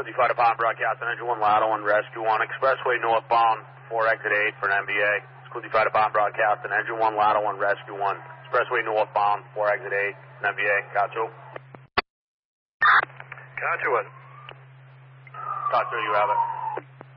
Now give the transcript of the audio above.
Quincy Fire Department broadcasting Engine 1 Lotto 1 Rescue 1 Expressway northbound 4 exit 8 for an MBA. It's Quincy Fire Department broadcasting Engine 1 Lotto 1 Rescue 1 Expressway northbound 4 exit 8 for an MBA. Kachu. Kachu, what? Kachu, you have it.